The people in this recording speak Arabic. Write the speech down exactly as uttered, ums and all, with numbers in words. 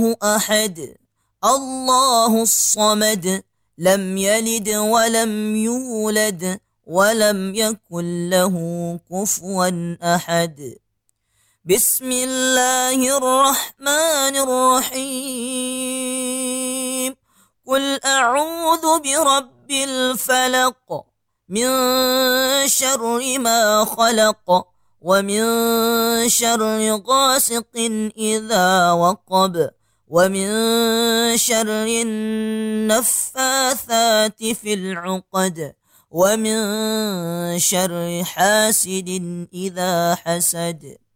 أحد الله الصمد لم يلد ولم يولد ولم يكن له كفوا أحد. بسم الله الرحمن الرحيم. قل أعوذ برب الفلق من شر ما خلق ومن شر غاسق إذا وقب ومن شر النفاثات في العقد ومن شر حاسد إذا حسد.